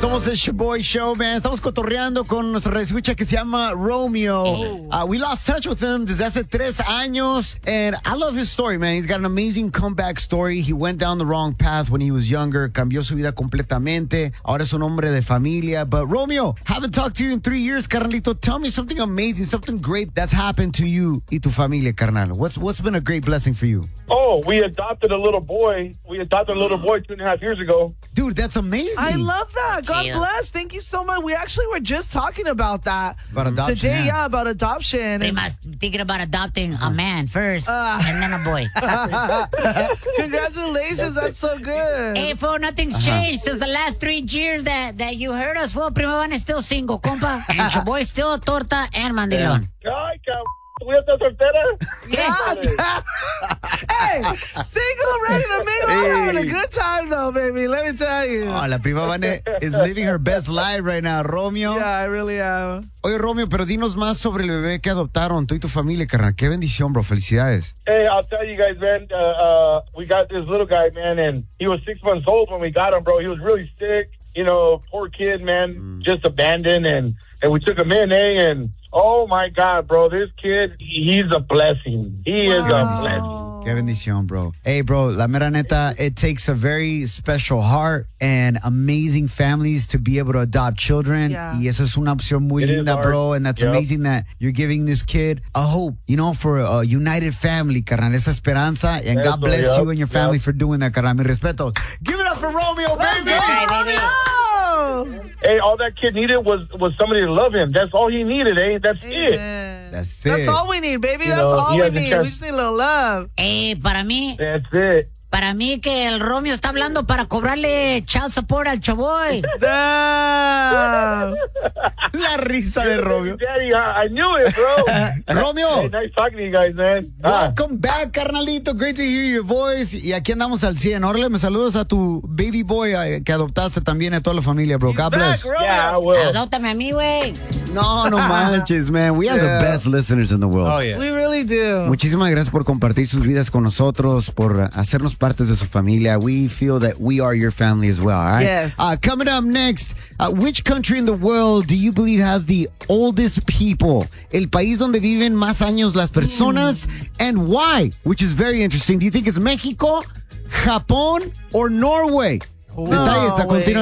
Somos el Shoboy Show, man. Estamos cotorreando con nuestro reescucha que se llama Romeo. We lost touch with him desde hace 3 años. And I love his story, man. He's got an amazing comeback story. He went down the wrong path when he was younger. Cambió su vida completamente. Ahora es un hombre de familia. But Romeo, haven't talked to you in 3 years, carnalito. Tell me something amazing, something great that's happened to you y tu familia, carnal. What's been a great blessing for you? Oh, we adopted a little boy. 2.5 years ago. Dude, that's amazing. I love that. God bless. Thank you so much. We actually were just talking about that. About adoption, today, yeah. about adoption. Pretty much thinking about adopting a man first and then a boy. Congratulations. That's so good. Hey, fool, nothing's changed since the last 3 years that you heard us, fool. Primo Van is still single, compa. And your boy still torta and mandilón. Ay, cabrón. ¿Tú ya estás soltera? Hey, single, ready to mingle. I'm having a good time, though, baby. Let me tell you. Oh, la prima Vane is living her best life right now, Romeo. Yeah, I really am. Oye, Romeo, pero dinos más sobre el bebé que adoptaron, tú y tu familia, carnal. Qué bendición, bro. Felicidades. Hey, I'll tell you guys, man. We got this little guy, man, and he was 6 months old when we got him, bro. He was really sick. You know, poor kid, man, just abandoned, and we took him in, and oh my God, bro, this kid, he's a blessing. He is a blessing. Qué bendición, bro. Hey, bro, la mera neta, it takes a very special heart and amazing families to be able to adopt children. Yeah. Y eso es una opción muy It is linda, hard. bro. And that's Yep. amazing that you're giving this kid a hope, you know, for a united family, carnal. Esa esperanza. And God Eso, bless yep, you and your family yep. for doing that, carnal. Mi respeto. Give it up for Romeo, Let's baby. go, baby. Romeo. Hey, all that kid needed was somebody to love him. That's all he needed, eh? That's it. Amen. That's it. That's all we need, baby. You That's know, all he we has a need. chance. We just need a little love. Hey, para mí que el Romeo está hablando para cobrarle child support al Choboy. Damn. La risa de Romeo. Daddy, I knew it, bro. Romeo. Hey, nice talking to you guys, man. Welcome back, carnalito. Great to hear your voice. Y aquí andamos al 100. Órale, me saludos a tu baby boy que adoptaste también, a toda la familia, bro. God bless. Back, Romeo. Yeah, I will. Adóptame a mí, güey. No manches, man. We have the best listeners in the world. Oh, yeah. We really do. Muchísimas gracias por compartir sus vidas con nosotros, por hacernos partes de su familia. We feel that we are your family as well, all right? Yes. Coming up next, which country in the world do you believe has the oldest people? El país donde viven más años las personas, and why? Which is very interesting. Do you think it's Mexico, Japón, or Norway? Detalles a way. continuación.